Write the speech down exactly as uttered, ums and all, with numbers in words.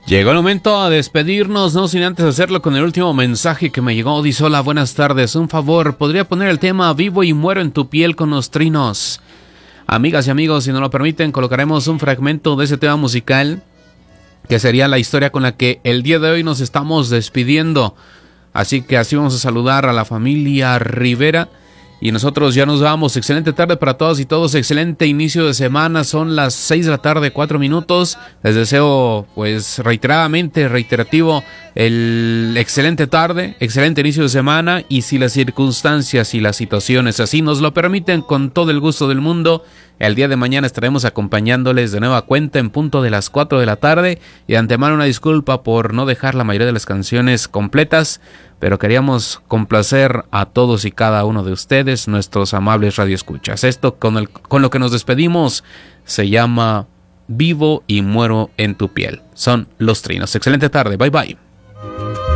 Llegó el momento de despedirnos, no sin antes hacerlo con el último mensaje que me llegó. Dice: hola, buenas tardes, un favor, ¿podría poner el tema Vivo y muero en tu piel con los trinos? Amigas y amigos, si nos lo permiten, colocaremos un fragmento de ese tema musical, que sería la historia con la que el día de hoy nos estamos despidiendo. Así que así vamos a saludar a la familia Rivera. Y nosotros ya nos vamos. Excelente tarde para todos y todos. Excelente inicio de semana. Son las seis de la tarde, cuatro minutos. Les deseo, pues, reiteradamente, reiterativo, el excelente tarde, excelente inicio de semana. Y si las circunstancias y las situaciones así nos lo permiten, con todo el gusto del mundo, el día de mañana estaremos acompañándoles de nueva cuenta en punto de las cuatro de la tarde. Y de antemano una disculpa por no dejar la mayoría de las canciones completas, pero queríamos complacer a todos y cada uno de ustedes, nuestros amables radioescuchas. Esto con, el, con lo que nos despedimos se llama Vivo y muero en tu piel. Son Los Trinos. Excelente tarde, bye bye.